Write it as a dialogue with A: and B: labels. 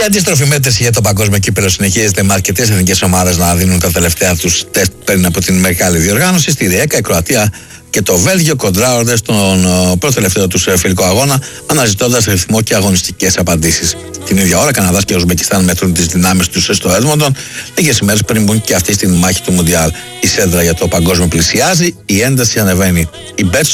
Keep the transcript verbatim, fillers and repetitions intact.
A: αντίστροφη μέτρηση για το παγκόσμιο κύπελλο συνεχίζεται με αρκετές εθνικές ομάδες να δίνουν τα τελευταία τους τεστ πριν από την μεγάλη διοργάνωση. Στη ΡΙΕΚΑ η Κροατία και το Βέλγιο κοντράρονται στον πρώτο τελευταίο τους φιλικό αγώνα, αναζητώντας ρυθμό και αγωνιστικές απαντήσεις. Την ίδια ώρα, Καναδάς και Ουσμπεκιστάν μετρούν τις δυνάμεις τους στο Έντμοντον, λίγες ημέρες πριν μπουν και αυτοί στην μάχη του Μουντιάλ. Η σέντρα για το παγκόσμιο πλησιάζει, η ένταση ανεβαίνει. Η